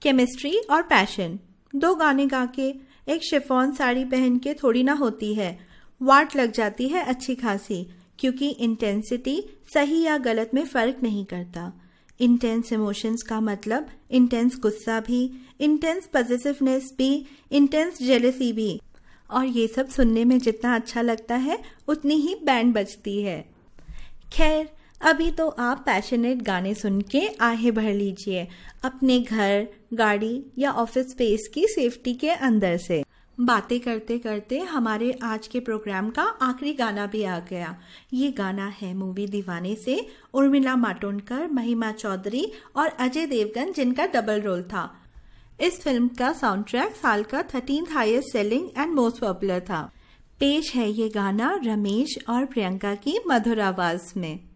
Chemistry और passion. 2 गाने गा के एक शिफॉन साड़ी पहन के थोड़ी ना होती है, वाट लग जाती है अच्छी खासी, क्योंकि इंटेंसिटी सही या गलत में फर्क नहीं करता। इंटेंस इमोशंस का मतलब इंटेंस गुस्सा भी, इंटेंस पॉजिटिवनेस भी, इंटेंस जेलसी भी। और ये सब सुनने में जितना अच्छा लगता है उतनी ही बैंड बजती है। खैर, अभी तो आप पैशनेट गाने सुन के आहें भर लीजिए अपने घर, गाड़ी या ऑफिस स्पेस की सेफ्टी के अंदर से। बातें करते करते हमारे आज के प्रोग्राम का आखिरी गाना भी आ गया। ये गाना है मूवी दीवाने से, उर्मिला मातोंडकर, महिमा चौधरी और अजय देवगन, जिनका डबल रोल था। इस फिल्म का साउंड ट्रैक साल का 13th highest selling and most popular था। पेश है ये गाना रमेश और प्रियंका की मधुर आवाज में।